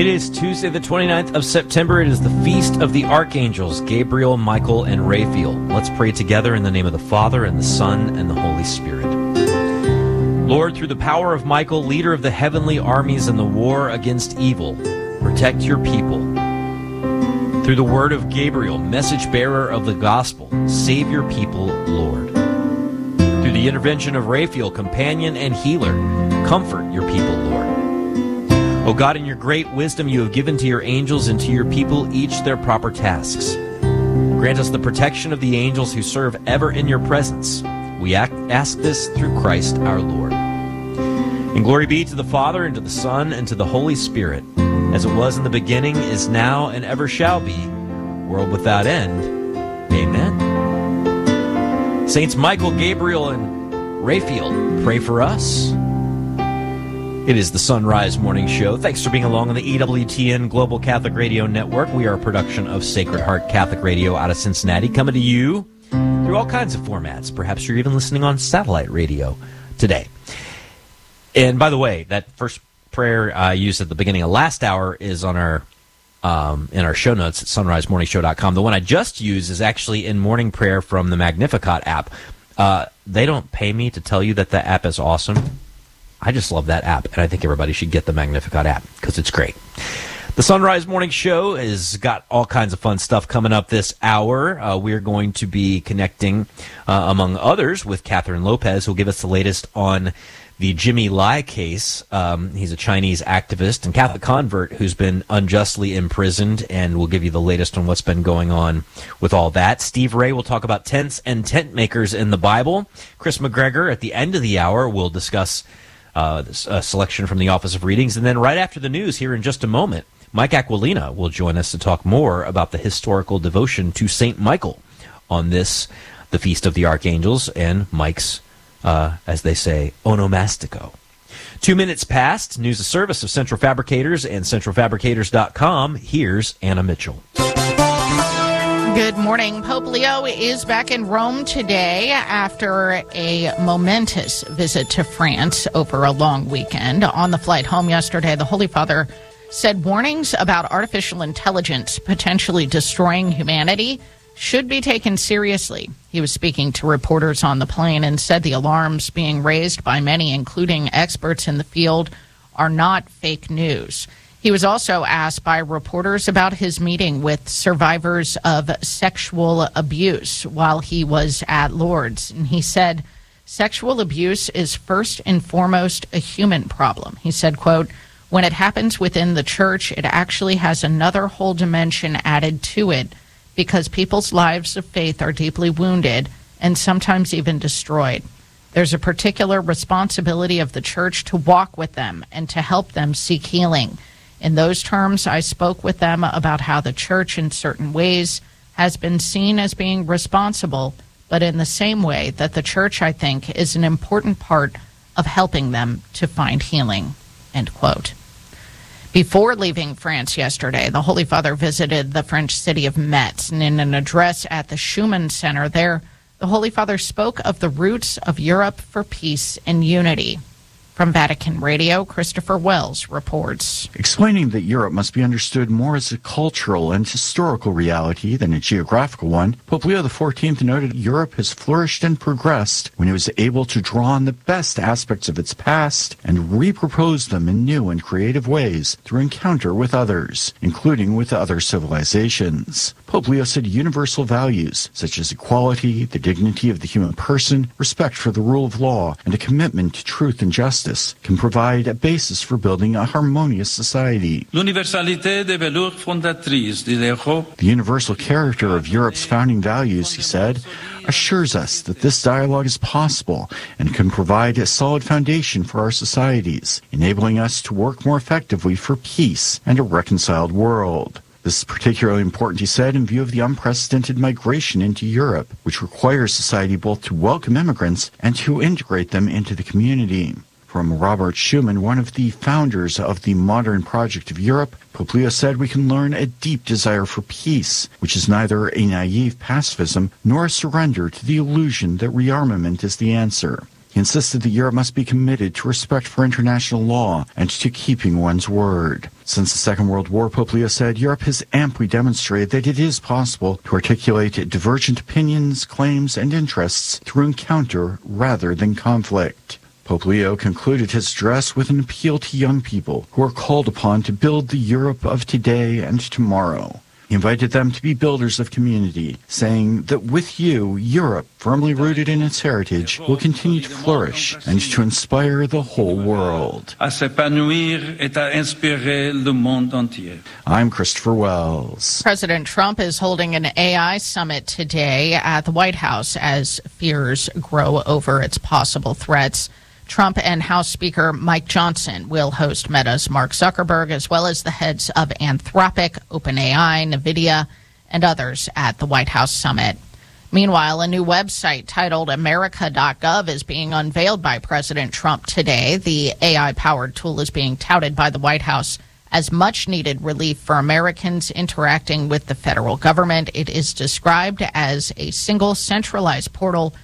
It is Tuesday, the 29th of September. It is the Feast of the Archangels, Gabriel, Michael, and Raphael. Let's pray together in the name of the Father, and the Son, and the Holy Spirit. Lord, through the power of Michael, leader of the heavenly armies in the war against evil, protect your people. Through the word of Gabriel, message bearer of the gospel, save your people, Lord. Through the intervention of Raphael, companion and healer, comfort your people, Lord. O God, in your great wisdom, you have given to your angels and to your people each their proper tasks. Grant us the protection of the angels who serve ever in your presence. We ask this through Christ our Lord. And glory be to the Father, and to the Son, and to the Holy Spirit, as it was in the beginning, is now, and ever shall be, world without end. Amen. Saints Michael, Gabriel, and Raphael, pray for us. It is the Sunrise Morning Show. Thanks for being along on the EWTN Global Catholic Radio Network. We are a production of Sacred Heart Catholic Radio out of Cincinnati, coming to you through all kinds of formats. Perhaps you're even listening on satellite radio today. And by the way, that first prayer I used at the beginning of last hour is on our in our show notes at sunrisemorningshow.com. The one I just used is actually in morning prayer from the Magnificat app. They don't pay me to tell you that the app is awesome. I just love that app, and I think everybody should get the Magnificat app because it's great. The Sunrise Morning Show has got all kinds of fun stuff coming up this hour. We're going to be connecting, among others, with Catherine Lopez, who will give us the latest on the Jimmy Lai case. He's a Chinese activist and Catholic convert who's been unjustly imprisoned, and we'll give you the latest on what's been going on with all that. Steve Ray will talk about tents and tent makers in the Bible. Chris McGregor, at the end of the hour, will discuss a selection from the Office of Readings. And then right after the news, here in just a moment, Mike Aquilina will join us to talk more about the historical devotion to St. Michael on this, the Feast of the Archangels, and Mike's, as they say, onomastico. 2 minutes past, news of service of Central Fabricators and centralfabricators.com. Here's Anna Mitchell. Good morning. Pope Leo is back in Rome today after a momentous visit to France over a long weekend. On the flight home yesterday, the Holy Father said warnings about artificial intelligence potentially destroying humanity should be taken seriously. He was speaking to reporters on the plane and said the alarms being raised by many, including experts in the field, are not fake news. He was also asked by reporters about his meeting with survivors of sexual abuse while he was at Lourdes. And he said, sexual abuse is first and foremost a human problem. He said, quote, when it happens within the church, it actually has another whole dimension added to it because people's lives of faith are deeply wounded and sometimes even destroyed. There's a particular responsibility of the church to walk with them and to help them seek healing. In those terms, I spoke with them about how the church in certain ways has been seen as being responsible, but in the same way that the church, I think, is an important part of helping them to find healing, end quote. Before leaving France yesterday, the Holy Father visited the French city of Metz, and in an address at the Schumann Center there, the Holy Father spoke of the roots of Europe for peace and unity. From Vatican Radio, Christopher Wells reports. Explaining that Europe must be understood more as a cultural and historical reality than a geographical one, Pope Leo XIV noted Europe has flourished and progressed when it was able to draw on the best aspects of its past and repropose them in new and creative ways through encounter with others, including with other civilizations. Pope Leo said universal values, such as equality, the dignity of the human person, respect for the rule of law, and a commitment to truth and justice, can provide a basis for building a harmonious society. The universal character of Europe's founding values, he said, assures us that this dialogue is possible and can provide a solid foundation for our societies, enabling us to work more effectively for peace and a reconciled world. This is particularly important, he said, in view of the unprecedented migration into Europe, which requires society both to welcome immigrants and to integrate them into the community. From Robert Schuman, one of the founders of the modern project of Europe, Pope Leo said we can learn a deep desire for peace, which is neither a naive pacifism nor a surrender to the illusion that rearmament is the answer. He insisted that Europe must be committed to respect for international law and to keeping one's word. Since the Second World War, Pope Leo said, Europe has amply demonstrated that it is possible to articulate divergent opinions, claims, and interests through encounter rather than conflict. Pope Leo concluded his address with an appeal to young people who are called upon to build the Europe of today and tomorrow. He invited them to be builders of community, saying that with you, Europe, firmly rooted in its heritage, will continue to flourish and to inspire the whole world. I'm Christopher Wells. President Trump is holding an AI summit today at the White House as fears grow over its possible threats. Trump and House Speaker Mike Johnson will host Meta's Mark Zuckerberg, as well as the heads of Anthropic, OpenAI, NVIDIA, and others at the White House summit. Meanwhile, a new website titled America.gov is being unveiled by President Trump today. The AI-powered tool is being touted by the White House as much-needed relief for Americans interacting with the federal government. It is described as a single centralized portal